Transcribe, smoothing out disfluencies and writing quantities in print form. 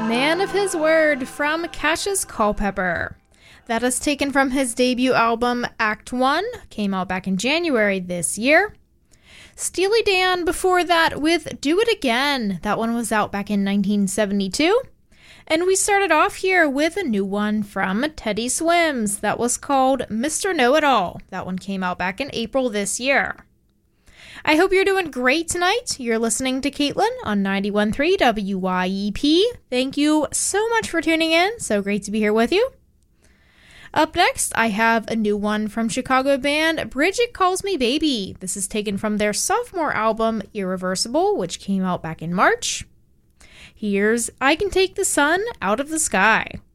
Man of His Word from Cassius Culpepper. That is taken from his debut album, Act 1, came out back in January this year. Steely Dan before that with Do It Again. That one was out back in 1972. And we started off here with a new one from Teddy Swims that was called Mr. Know-It-All. That one came out back in April this year. I hope you're doing great tonight. You're listening to Caitlin on 91.3 WYEP. Thank you so much for tuning in. So great to be here with you. Up next, I have a new one from Chicago band Bridget Calls Me Baby. This is taken from their sophomore album, Irreversible, which came out back in March. Here's I Can Take the Sun Out of the Sky.